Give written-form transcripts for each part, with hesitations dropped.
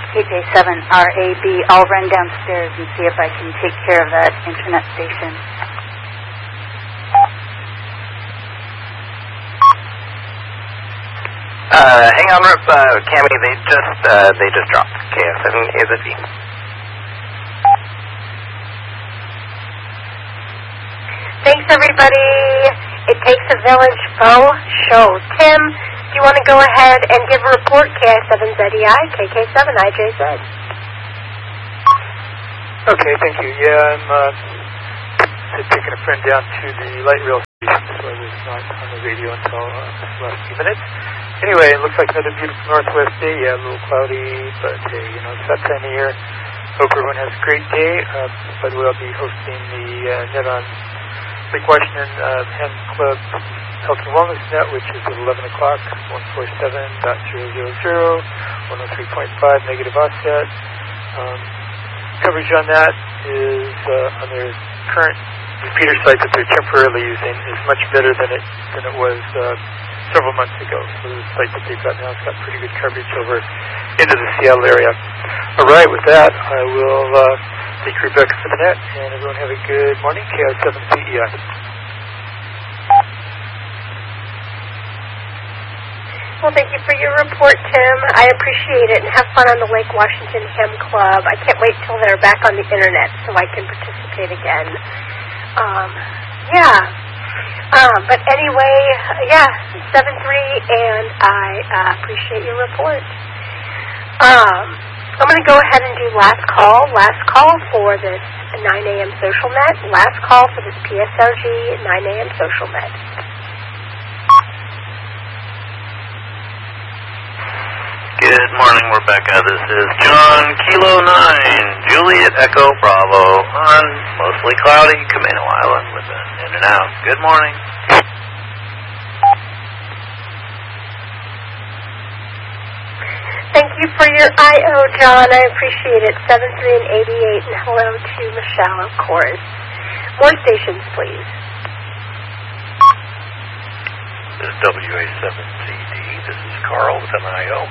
KJ7RAB. I'll run downstairs and see if I can take care of that internet station. Hang on, Cammy. They just dropped KF7AZD. Thanks, everybody. It takes a village faux show. Tim, do you want to go ahead and give a report? KI7ZEI, KK7IJZ. Okay, thank you. Yeah, I'm taking a friend down to the light rail station, so I was not on the radio until the last few minutes. Anyway, it looks like another beautiful northwest day. Yeah, a little cloudy, but it's that time of year. Hope everyone has a great day. By the way, I'll be hosting the Net on Lake Washington Hen Club Health and Wellness Net, which is at 11 o'clock, 147.000, 103.5 negative offset. Coverage on that is on their current repeater site that they're temporarily using is much better than it was several months ago. So the site that they've got now has got pretty good coverage over into the Seattle area. All right, with that, I will thank Rebecca for the net, and everyone have a good morning. KI7CEI. Well, thank you for your report, Tim. I appreciate it, and have fun on the Lake Washington Hem Club. I can't wait till they're back on the internet so I can participate again. But anyway, 7-3, and I appreciate your report. I'm going to go ahead and do last call for this 9 a.m. social net, last call for this PSRG 9 a.m. social net. Good morning, Rebecca. This is John, Kilo 9, Juliet Echo Bravo, on mostly cloudy Camino Island with an in and out. Good morning. Thank you for your I.O., John. I appreciate it. 73 and 88, and hello to Michelle, of course. More stations, please. This is WA7CD. This is Carl with an I.O.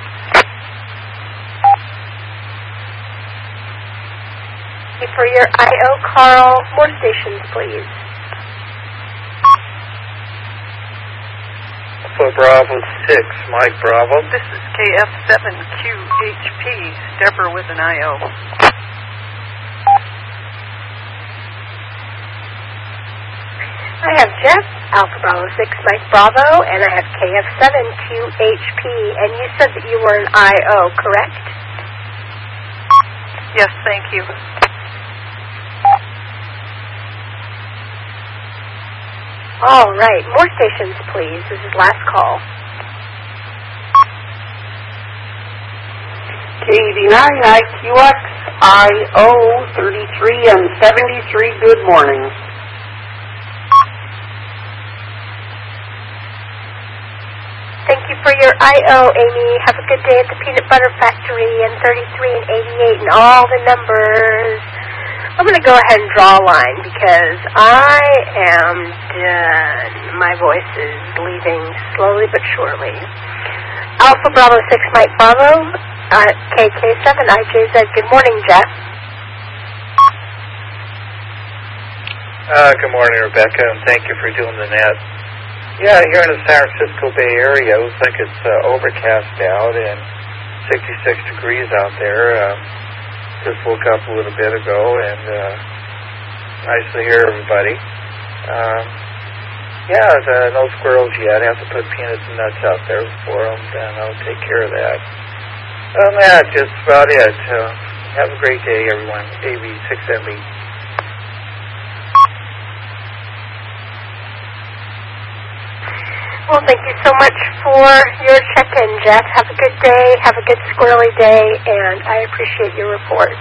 Thank you for your I.O., Carl. More stations, please. Alpha Bravo 6, Mike Bravo. This is KF7QHP, Deborah with an I.O. I have Jeff, Alpha Bravo 6, Mike Bravo, and I have KF7QHP, and you said that you were an I.O., correct? Yes, thank you. All right, more stations, please. This is last call. KD9IQX, IO 33 and 73, good morning. Thank you for your I.O., Amy. Have a good day at the Peanut Butter Factory, and 33 and 88 and all the numbers. I'm going to go ahead and draw a line because I am done. My voice is leaving slowly but surely. Alpha Bravo 6, Mike Bravo, KK7IJZ. Good morning, Jeff. Good morning, Rebecca, and thank you for doing the net. Yeah, here in the San Francisco Bay Area, it looks like it's overcast out and 66 degrees out there. Just woke up a little bit ago, and nice to hear everybody. No squirrels yet. I have to put peanuts and nuts out there for them, and I'll take care of that. That's just about it. Have a great day, everyone. AB6MB. Well, thank you so much for your check-in, Jeff. Have a good day. Have a good squirrely day, and I appreciate your report.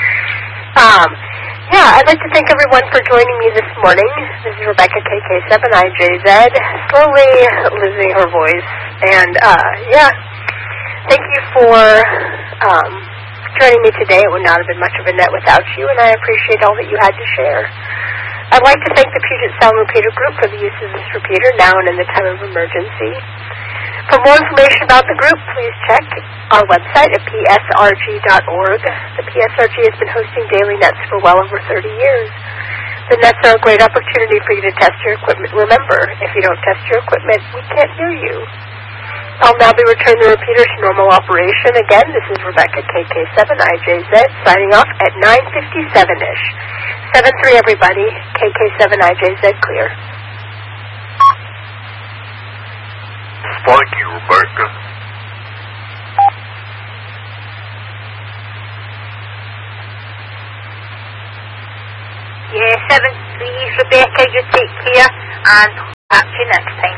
I'd like to thank everyone for joining me this morning. This is Rebecca, KK7IJZ, slowly losing her voice. And, thank you for joining me today. It would not have been much of a net without you, and I appreciate all that you had to share. I'd like to thank the Puget Sound Repeater Group for the use of this repeater now and in the time of emergency. For more information about the group, please check our website at psrg.org. The PSRG has been hosting daily nets for well over 30 years. The nets are a great opportunity for you to test your equipment. Remember, if you don't test your equipment, we can't hear you. I'll now be returning the repeater to normal operation. Again, this is Rebecca, KK7IJZ, signing off at 9:57-ish. 7-3, everybody. KK7IJZ clear. Thank you, Rebecca. Yeah, 7-3, Rebecca, you take care, and catch you next time.